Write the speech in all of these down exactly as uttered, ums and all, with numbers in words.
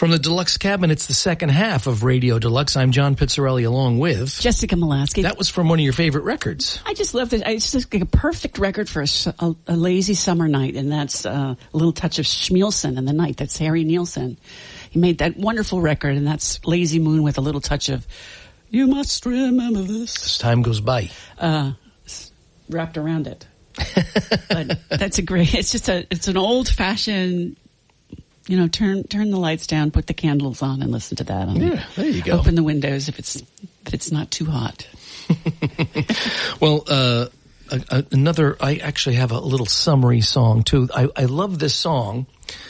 From the Deluxe Cabin, it's the second half of Radio Deluxe. I'm John Pizzarelli along with Jessica Molaski. That was from one of your favorite records. I just love it. It's just like a perfect record for a, a, a lazy summer night, and that's uh, a little touch of Schmielsen in the night. That's Harry Nielsen. He made that wonderful record, and that's Lazy Moon with a little touch of You Must Remember This. As time goes by. Uh, wrapped around it. But that's a great, it's just a, it's an old-fashioned, you know, turn turn the lights down, put the candles on, and listen to that. On yeah, there you go. Open the windows if it's if it's not too hot. Well, uh, a, a, another. I actually have a little summary song too. I, I love this song.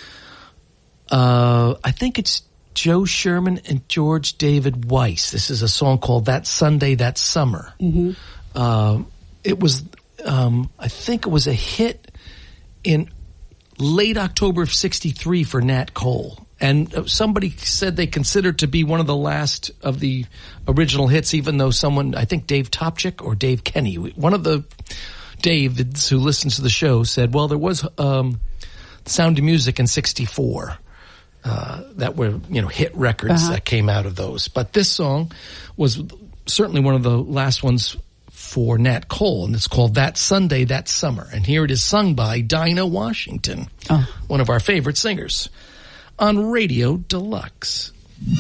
Uh, I think it's Joe Sherman and George David Weiss. This is a song called "That Sunday, That Summer." Mm-hmm. Uh, it was, um, I think, it was a hit in late October of sixty-three for Nat Cole. And somebody said they considered to be one of the last of the original hits, even though someone, I think Dave Topchick or Dave Kenny, one of the Davids who listens to the show said, well, there was um, Sound of Music in sixty-four uh, that were, you know, hit records uh-huh. that came out of those. But this song was certainly one of the last ones for Nat Cole, and it's called That Sunday, That Summer. And here it is sung by Dinah Washington, oh. one of our favorite singers, on Radio Deluxe.